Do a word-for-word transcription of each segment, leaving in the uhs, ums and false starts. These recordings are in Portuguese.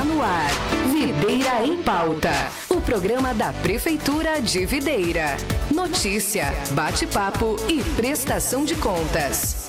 Está no ar. Videira em Pauta. O programa da Prefeitura de Videira. Notícia, bate-papo e prestação de contas.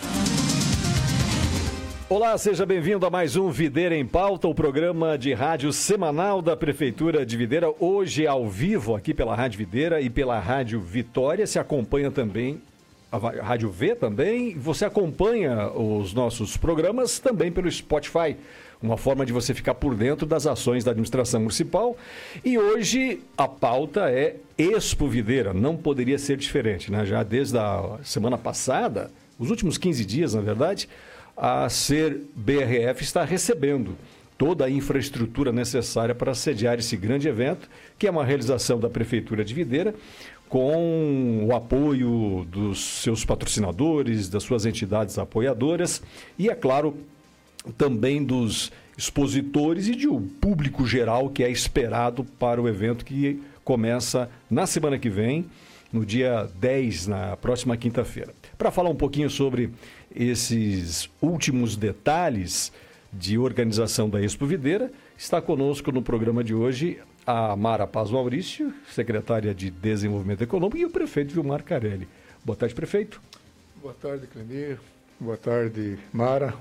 Olá, seja bem-vindo a mais um Videira em Pauta, o programa de rádio semanal da Prefeitura de Videira. Hoje ao vivo aqui pela Rádio Videira e pela Rádio Vitória. Se acompanha também a Rádio V também. Você acompanha os nossos programas também pelo Spotify. Uma forma de você ficar por dentro das ações da administração municipal. E hoje a pauta é Expo Videira. Não poderia ser diferente, né? Já desde a semana passada, os últimos quinze dias, na verdade, a Ser B R F está recebendo toda a infraestrutura necessária para sediar esse grande evento, que é uma realização da Prefeitura de Videira, com o apoio dos seus patrocinadores, das suas entidades apoiadoras e, é claro, também dos expositores e de um público geral que é esperado para o evento que começa na semana que vem, no dia dez, na próxima quinta-feira. Para falar um pouquinho sobre esses últimos detalhes de organização da Expo Videira, está conosco no programa de hoje a Mara Paz Maurício, secretária de Desenvolvimento Econômico, e o prefeito Vilmar Carelli. Boa tarde, prefeito. Boa tarde, Clemir. Boa tarde, Mara.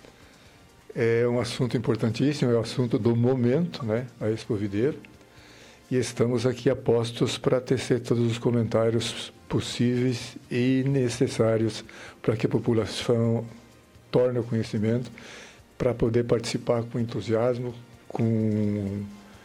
É um assunto importantíssimo, é o assunto do momento, né? A Expo Videira. E estamos aqui a postos para tecer todos os comentários possíveis e necessários para que a população torne o conhecimento, para poder participar com entusiasmo, com,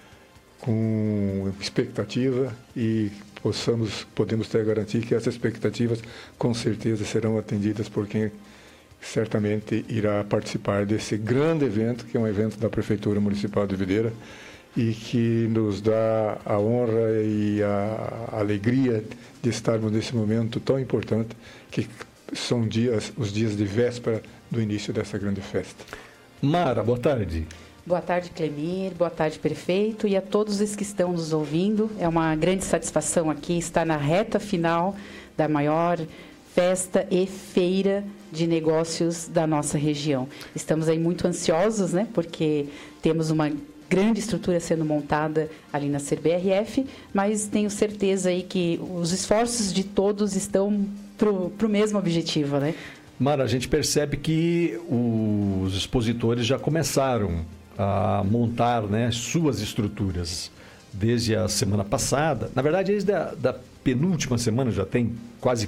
com expectativa e possamos, podemos ter a garantia que essas expectativas com certeza serão atendidas por quem certamente irá participar desse grande evento, que é um evento da Prefeitura Municipal de Videira e que nos dá a honra e a alegria de estarmos nesse momento tão importante, que são dias, os dias de véspera do início dessa grande festa. Mara, boa tarde. Boa tarde, Clemir. Boa tarde, prefeito, e a todos os que estão nos ouvindo. É uma grande satisfação aqui estar na reta final da maior festa e feira de negócios da nossa região. Estamos aí muito ansiosos, né, porque temos uma grande estrutura sendo montada ali na Ser B R F, mas tenho certeza aí que os esforços de todos estão para o mesmo objetivo, né? Mara, a gente percebe que os expositores já começaram a montar, né, suas estruturas desde a semana passada. Na verdade, desde a da penúltima semana, já tem quase